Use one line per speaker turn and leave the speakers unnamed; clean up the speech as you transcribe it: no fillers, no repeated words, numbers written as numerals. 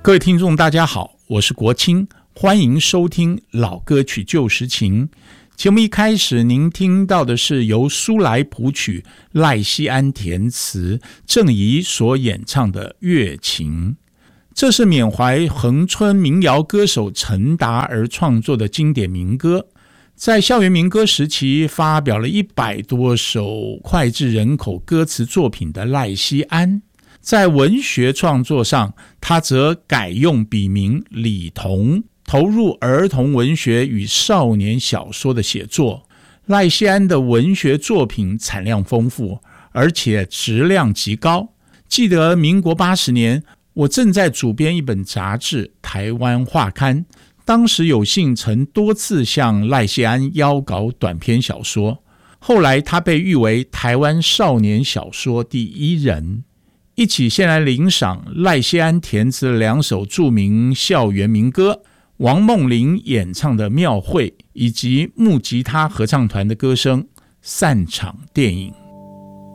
各位听众大家好，我是国清，欢迎收听老歌曲旧时情。节目一开始您听到的是由苏来谱曲，赖锡安填词，郑怡所演唱的《月情》。这是缅怀恒春民谣歌手陈达而创作的经典民歌，在校园民歌时期发表了100多首脍炙人口歌词作品的赖锡安，在文学创作上，他则改用笔名李彤，投入儿童文学与少年小说的写作。赖锡安的文学作品产量丰富，而且质量极高。记得民国80年，我正在主编一本杂志《台湾画刊》，当时有幸曾多次向赖锡安邀稿短篇小说，后来他被誉为台湾少年小说第一人。一起先来领赏赖锡安填词的2首著名校园民歌，王梦麟演唱的《庙会》，以及木吉他合唱团的歌声《散场电影》。